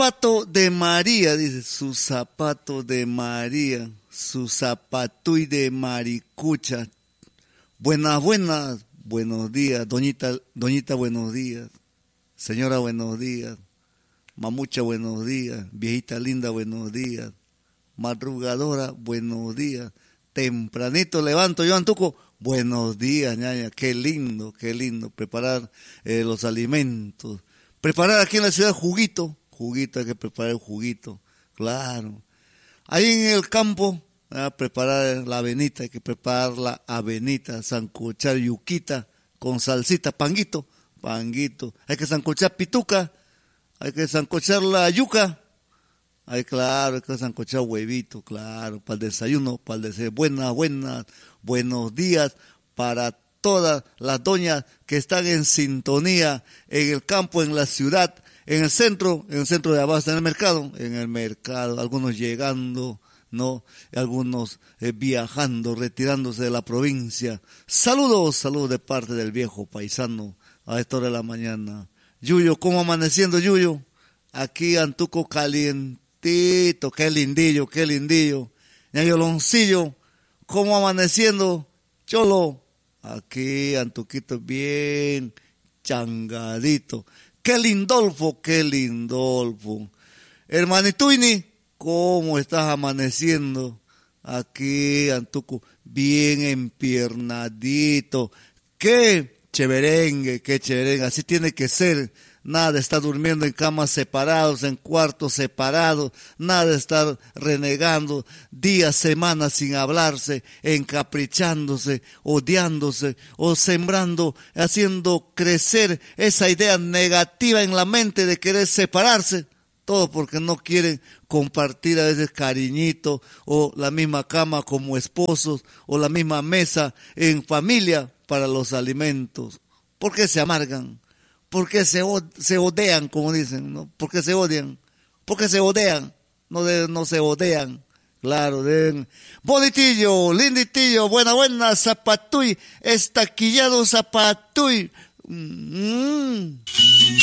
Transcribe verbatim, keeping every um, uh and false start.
zapato de María, dice, su zapato de María, su zapatuy de maricucha. Buenas, buenas, buenos días, doñita, doñita, buenos días, señora, buenos días, mamucha, buenos días, viejita linda, buenos días, madrugadora, buenos días, tempranito levanto yo, Antuco, buenos días, ñaña, qué lindo, qué lindo, preparar eh, los alimentos, preparar aquí en la ciudad juguito, juguito, hay que preparar el juguito, claro, ahí en el campo, a preparar la avenita, hay que preparar la avenita, sancochar yuquita con salsita, panguito, panguito, hay que sancochar pituca, hay que sancochar la yuca, hay claro, hay que sancochar huevito, claro, para el desayuno, para el desayuno, buenas, buenas, buenos días para todas las doñas que están en sintonía en el campo, en la ciudad, en el centro, en el centro de abasto, en el mercado, en el mercado, algunos llegando, no, algunos eh, viajando, retirándose de la provincia. Saludos, saludos de parte del viejo paisano a esta hora de la mañana. Yuyo, ¿cómo amaneciendo, Yuyo? Aquí Antuco calientito, qué lindillo, qué lindillo. Ñayoloncillo, ¿cómo amaneciendo, Cholo? Aquí Antuquito bien changadito. Qué lindolfo, qué lindolfo. Hermanituini, ¿cómo estás amaneciendo? Aquí, Antuco, bien empiernadito. ¡Qué chéverengue, qué chéverengue! Así tiene que ser. Nada de estar durmiendo en camas separados, en cuartos separados. Nada de estar renegando días, semanas sin hablarse, encaprichándose, odiándose o sembrando, haciendo crecer esa idea negativa en la mente de querer separarse. Todo porque no quieren compartir a veces cariñito o la misma cama como esposos o la misma mesa en familia para los alimentos. ¿Por qué se amargan? ¿Por qué se, se odean, como dicen? ¿No? ¿Por qué se odian? ¿Por qué se odean? No, de, no se odean. Claro, deben. Bonitillo, linditillo, buena, buena, zapatuy, estaquillado zapatuy. Mm.